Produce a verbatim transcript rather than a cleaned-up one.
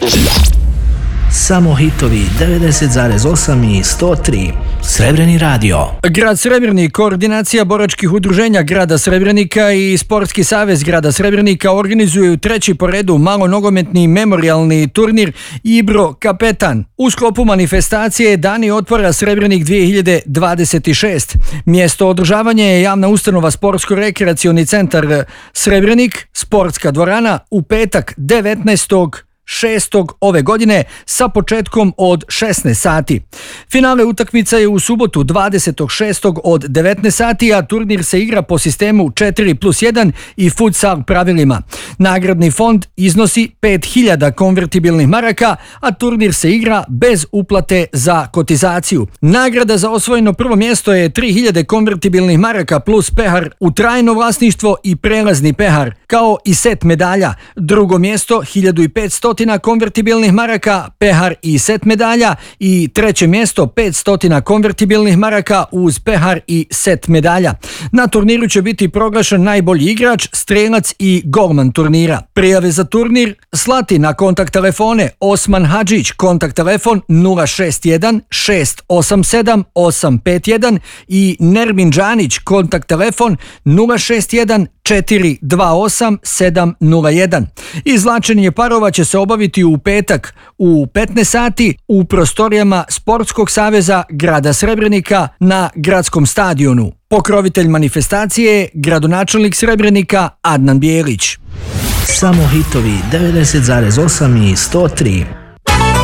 Samo hitovi devedeset zarez osam i sto tri. Srebreni radio. Grad Srebrnik, koordinacija boračkih udruženja grada Srebrenika i Sportski savez grada Srebrenika organizuju treći po redu malonogometni memorijalni turnir Ibro Kapetan. U sklopu manifestacije Dani otpora Srebrenik dvije hiljade dvadeset šest. Mjesto održavanja je javna ustanova Sportsko-rekreacioni centar Srebrenik, sportska dvorana, u petak devetnaestog šestog ove godine sa početkom od šesnaest sati. Finale utakmica je u subotu dvadesetog šestog od devetnaest sati, a turnir se igra po sistemu četiri plus jedan i futsal pravilima. Nagradni fond iznosi pet hiljada konvertibilnih maraka, a turnir se igra bez uplate za kotizaciju. Nagrada za osvojeno prvo mjesto je tri hiljade konvertibilnih maraka plus pehar u trajno vlasništvo i prelazni pehar, kao i set medalja. Drugo mjesto hiljadu petsto konvertibilnih maraka, pehar i set medalja, i treće mjesto petsto konvertibilnih maraka uz pehar i set medalja. Na turniru će biti proglašen najbolji igrač, strelac i golman turnira. Prijave za turnir slati na kontakt telefone Osman Hadžić, kontakt telefon nula šest jedan šest osam sedam osam pet jedan i Nermin Đanić, kontakt telefon nula šest jedan četiri dva osam sedam nula jedan. Izvlačenje parova će se obaviti u petak u petnaest sati u prostorijama Sportskog saveza grada Srebrenika na gradskom stadionu. Pokrovitelj manifestacije je gradonačelnik Srebrenika Adnan Bijelić. Samo hitovi devedeset zarez osam i sto tri.